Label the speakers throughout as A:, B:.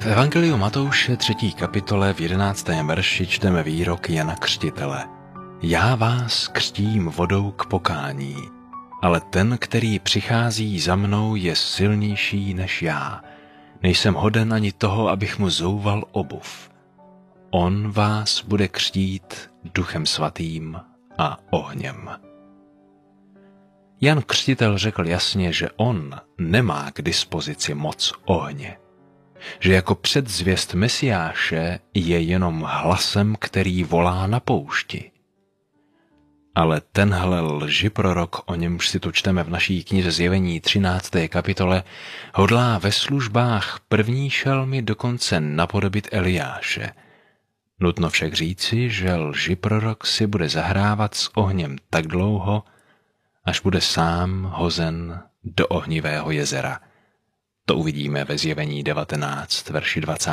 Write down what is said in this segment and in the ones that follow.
A: Evangeliu Matouše 3. kapitole v 11. verši čteme výrok Jana Křtitele. Já vás křtím vodou k pokání, ale ten, který přichází za mnou, je silnější než já. Nejsem hoden ani toho, abych mu zouval obuv. On vás bude křtít Duchem svatým a ohněm. Jan Křtitel řekl jasně, že on nemá k dispozici moc ohně. Že jako předzvěst Mesiáše je jenom hlasem, který volá na poušti. Ale tenhle lžiprorok, o němž si tu čteme v naší knize Zjevení 13. kapitole, hodlá ve službách první šelmy dokonce napodobit Eliáše. Nutno však říci, že lžiprorok si bude zahrávat s ohněm tak dlouho, až bude sám hozen do ohnivého jezera. To uvidíme ve Zjevení 19, verši 20.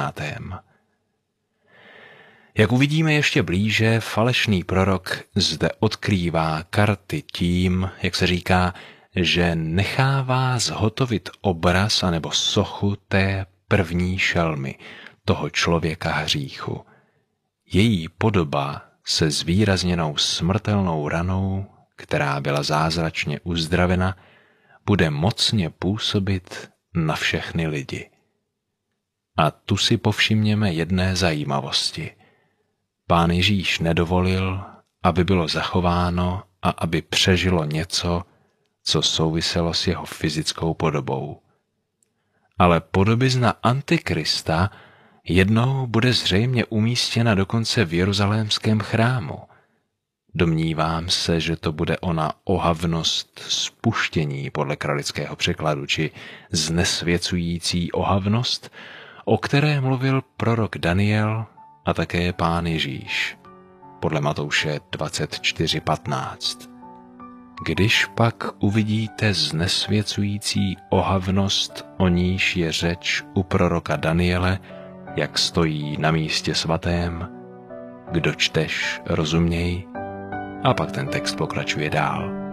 A: Jak uvidíme ještě blíže, falešný prorok zde odkrývá karty tím, jak se říká, že nechává zhotovit obraz anebo sochu té první šelmy, toho člověka hříchu. Její podoba se zvýrazněnou smrtelnou ranou, která byla zázračně uzdravena, bude mocně působit na všechny lidi. A tu si povšimněme jedné zajímavosti. Pán Ježíš nedovolil, aby bylo zachováno a aby přežilo něco, co souviselo s jeho fyzickou podobou. Ale podobizna Antikrista jednou bude zřejmě umístěna dokonce v jeruzalémském chrámu. Domnívám se, že to bude ona ohavnost spuštění podle kralického překladu, či znesvěcující ohavnost, o které mluvil prorok Daniel a také Pán Ježíš, podle Matouše 24:15. Když pak uvidíte znesvěcující ohavnost, o níž je řeč u proroka Daniele, jak stojí na místě svatém, kdo čteš, rozuměj. A pak ten text pokračuje dál.